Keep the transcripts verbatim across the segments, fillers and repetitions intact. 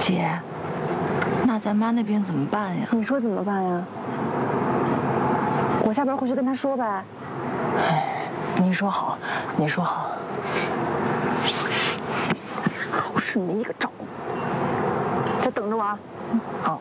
姐，那咱妈那边怎么办呀？ 你说怎么办呀？我下班回去跟她说呗。 哎，你说好，你说好。 好使没一个招。这等着我啊。好。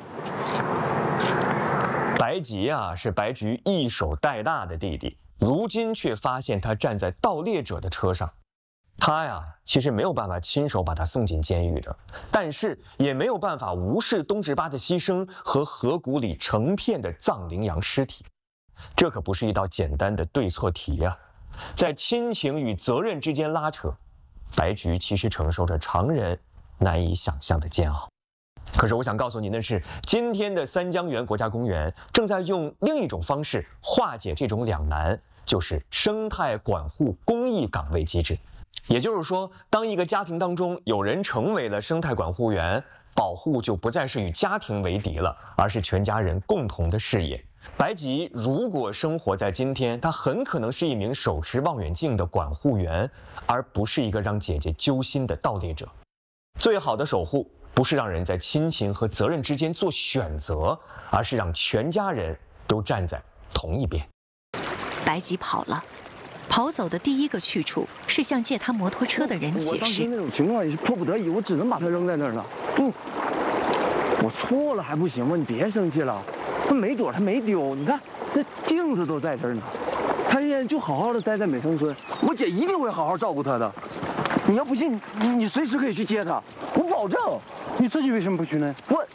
白吉啊，是白菊一手带大的弟弟，如今却发现他站在盗猎者的车上。他呀，其实没有办法亲手把他送进监狱的，但是也没有办法无视东直巴的牺牲和河谷里成片的藏羚羊尸体。这可不是一道简单的对错题呀、啊，在亲情与责任之间拉扯，白菊其实承受着常人难以想象的煎熬。可是我想告诉您的是，今天的三江源国家公园正在用另一种方式化解这种两难，就是生态管护公益岗位机制。也就是说，当一个家庭当中有人成为了生态管护员，保护就不再是与家庭为敌了，而是全家人共同的事业。白吉如果生活在今天，他很可能是一名手持望远镜的管护员，而不是一个让姐姐揪心的盗猎者。最好的守护不是让人在亲情和责任之间做选择，而是让全家人都站在同一边。 白吉跑了，跑走的第一个去处是向借他摩托车的人解释。 我当时那种情况也是迫不得已，我只能把它扔在那儿了。嗯，我错了还不行吗？你别生气了，他没躲，他没丢。你看那镜子都在这儿呢，他现在就好好的待在美城村，我姐一定会好好照顾他的。你要不信，你你随时可以去接他，我保证。 你自己为什么不去呢？ 我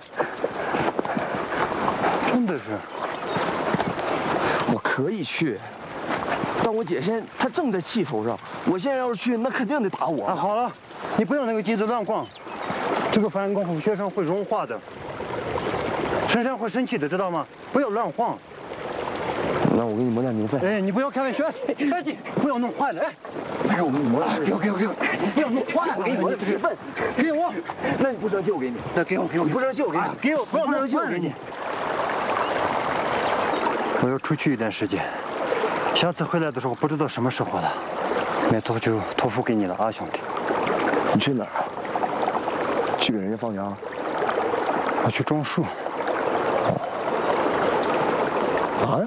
真的是， 我可以去，但我姐现在她正在气头上，我现在要是去，那肯定得打我。 啊，好了，你不要那个机子乱晃，这个反光后雪山会融化的，身上会生气的，知道吗？不要乱晃。 那我给你抹点牛粪。 哎，你不要开玩笑，赶紧不要弄坏了。哎， 没事，我给你抹点。 给我，给我，给我，不要弄坏了。 我给你抹点牛粪。 给我， 那你不生气我给你。 那给我，给我， 你不生气我给你。 给我，不要不生气我给你。 我要出去一段时间，下次回来的时候不知道什么时候了，那头就托付给你了啊，兄弟。 你去哪儿啊？去给人家放羊？ 我去种树。 啊？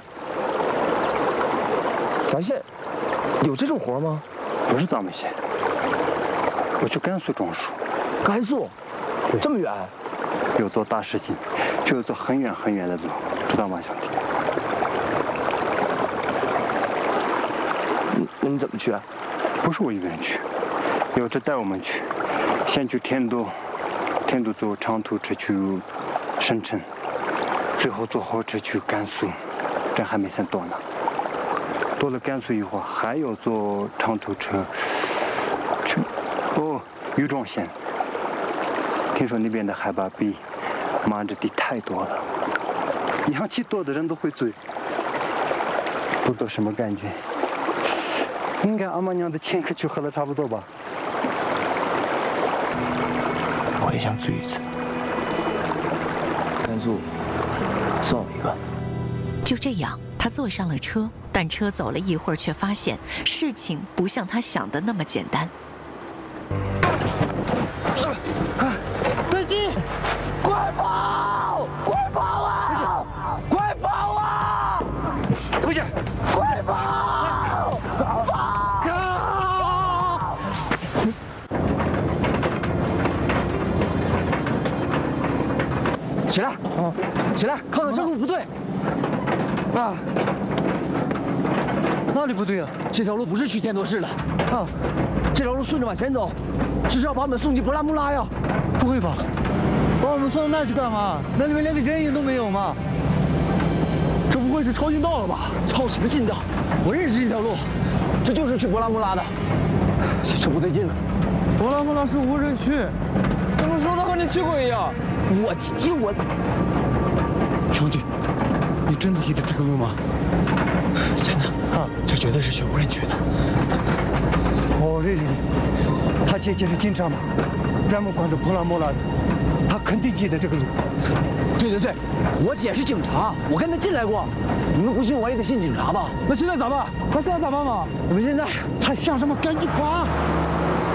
咱县有这种活吗？ 不是咱们县，我去甘肃种树。 甘肃？这么远？ 要做大事情，就要走很远很远的路，知道吗，兄弟？ 那你怎么去啊？ 不是我一个人去，有志带我们去，先去天都，天都坐长途车去深圳，最后坐火车去甘肃，这还没算多呢。到了甘肃以后，还要坐长途车去哦余庄县。听说那边的海拔比马这低太多了，阳气多的人都会醉，不知道什么感觉。应该阿妈娘的前客去喝了差不多吧。 我也想醉一次。甘肃，送我一个。 就这样，他坐上了车，但车走了一会儿，却发现事情不像他想的那么简单。 白吉，快跑！快跑啊！快跑啊！ 回去， 快跑！跑！起来，啊，起来，看看这路不对。啊， 哪里不对啊？ 这条路不是去天多市的，啊，这条路顺着往前走，这是要把我们送进博拉木拉呀！ 不会吧？把我们送到那儿去干嘛？那里面连个人影都没有吗？ 这不会是抄近道了吧？抄什么近道？我认识这条路，这就是去博拉木拉的。这不对劲呢。 博拉木拉是无人区，怎么说的和你去过一样？ 我就我， 兄弟，你真的依着这个路吗？ 真的啊，这绝对是去无人区的。 哦，对对对，他姐姐是警察嘛，专门管着普拉莫拉的，他肯定记得这个路。 对对对，我姐是警察，我跟她进来过。你们不信我也得信警察吧？ 那现在咋办？那现在咋办嘛？ 我们现在他想什么？赶紧跑！